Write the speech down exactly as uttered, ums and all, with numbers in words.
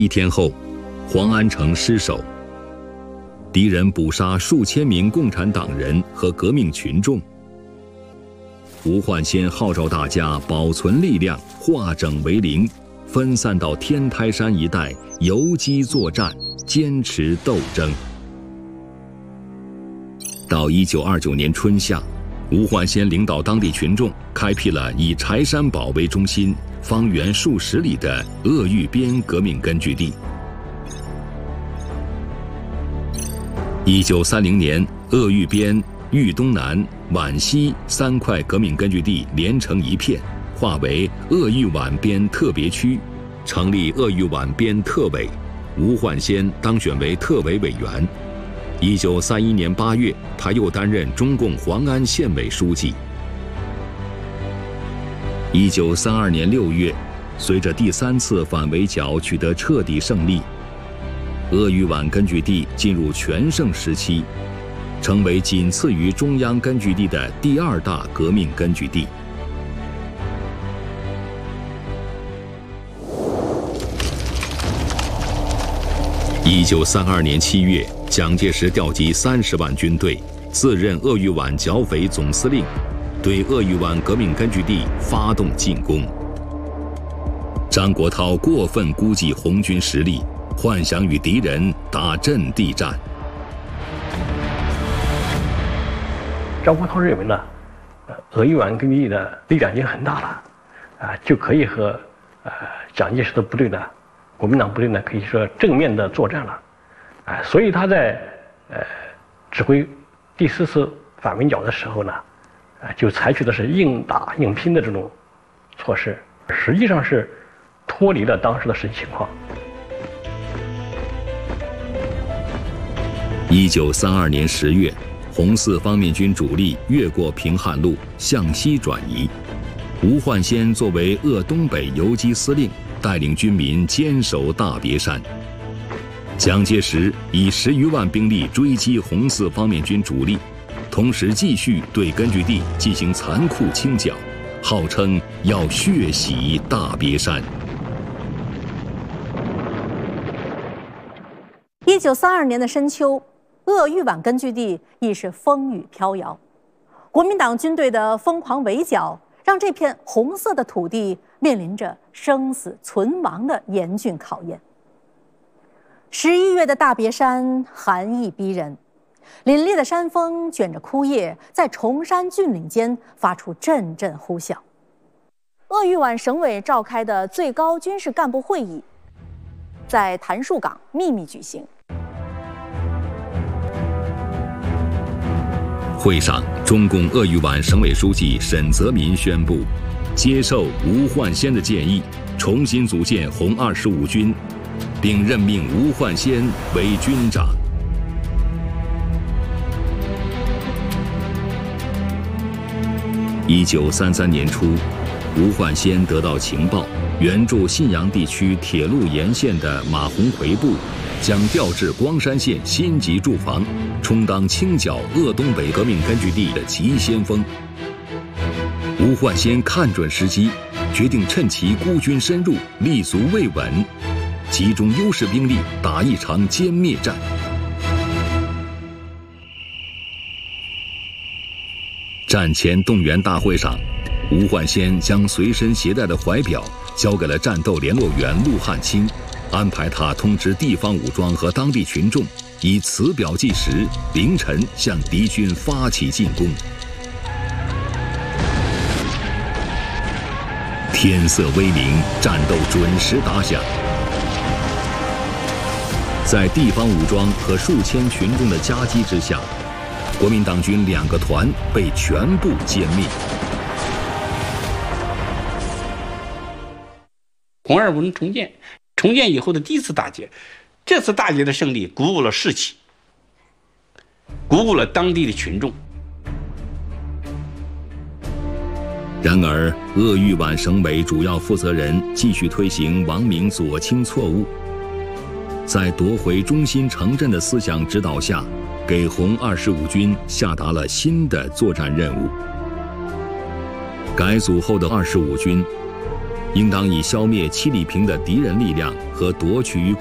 一天后，黄安城失守，敌人捕杀数千名共产党人和革命群众。吴焕先号召大家保存力量，化整为零，分散到天台山一带游击作战，坚持斗争。到一九二九年春夏，吴焕先领导当地群众开辟了以柴山堡为中心、方圆数十里的鄂豫边革命根据地。一九三零年，鄂豫边、豫东南、皖西三块革命根据地连成一片，划为鄂豫皖边特别区，成立鄂豫皖边特委，吴焕先当选为特委委员。一九三一年八月，他又担任中共黄安县委书记。一九三二年六月，随着第三次反围剿取得彻底胜利，鄂豫皖根据地进入全盛时期，成为仅次于中央根据地的第二大革命根据地。一九三二年七月，蒋介石调集三十万军队，自任鄂豫皖剿匪总司令，对鄂豫皖革命根据地发动进攻。张国焘过分估计红军实力，幻想与敌人打阵地战。 张国焘认为呢，呃，鄂豫皖根据地的力量已经很大了，啊、呃，就可以和呃蒋介石的部队呢，国民党部队呢，可以说正面的作战了，啊、呃，所以他在呃指挥第四次反围剿的时候呢，啊、呃，就采取的是硬打硬拼的这种措施，实际上是脱离了当时的实际情况。 一九三二年十月，红四方面军主力越过平汉路，向西转移。吴焕先作为鄂东北游击司令，带领军民坚守大别山。蒋介石以十余万兵力追击红四方面军主力，同时继续对根据地进行残酷清剿，号称要血洗大别山。 一九三二年的深秋，鄂豫皖根据地已是风雨飘摇，国民党军队的疯狂围剿，让这片红色的土地面临着生死存亡的严峻考验。十一月的大别山寒意逼人，凛冽的山风卷着枯叶，在崇山峻岭间发出阵阵呼啸。鄂豫皖省委召开的最高军事干部会议在谭树岗秘密举行。 会上，中共鄂豫皖省委书记沈泽民宣布，接受吴焕先的建议，重新组建红二十五军，并任命吴焕先为军长。一九三三年初，吴焕先得到情报，援助信阳地区铁路沿线的马鸿逵部将调至光山县新集驻防，充当清剿鄂东北革命根据地的急先锋。吴焕先看准时机，决定趁其孤军深入，立足未稳，集中优势兵力打一场歼灭战。战前动员大会上，吴焕先将随身携带的怀表交给了战斗联络员陆汉卿，安排他通知地方武装和当地群众，以此表计时，凌晨向敌军发起进攻。天色微明，战斗准时打响。在地方武装和数千群众的夹击之下，国民党军两个团被全部歼灭。 红二五重建，重建以后的第一次大捷，这次大捷的胜利鼓舞了士气，鼓舞了当地的群众。 然而，鄂豫皖省委主要负责人继续推行王明左倾错误，在夺回中心城镇的思想指导下，给红二十五军下达了新的作战任务。改组后的二十五军应当以消灭戚立平的敌人力量和夺取于